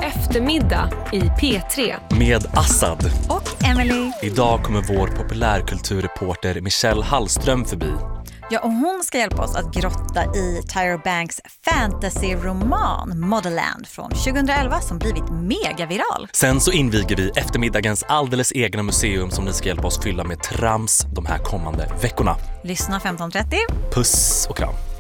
Eftermiddag i P3. Med Assad. Och Emily. Idag kommer vår populärkulturreporter Michelle Hallström förbi. Ja, och hon ska hjälpa oss att grotta i Tyra Banks fantasy-roman Motherland från 2011 som blivit megaviral. Sen så inviger vi eftermiddagens alldeles egna museum som ni ska hjälpa oss fylla med trams de här kommande veckorna. Lyssna 15:30. Puss och kram.